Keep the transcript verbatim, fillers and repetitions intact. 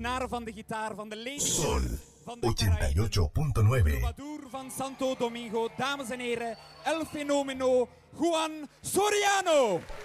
snaar van de gitaar, van de lening Sol van de ochenta y ocho punto nueve. troubadour van Santo Domingo. Dames en heren, El Fenomeno, Juan Soriano.